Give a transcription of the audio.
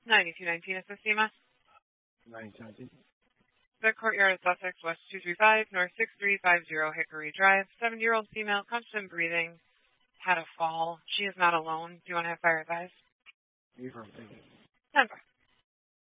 9219 is Sima. 9219. The Courtyard of Sussex, West 235, North 6350 Hickory Drive. 70-year-old female, constant breathing, had a fall. She is not alone. Do you want to have fire advised? Affirm, thank you. 10-5.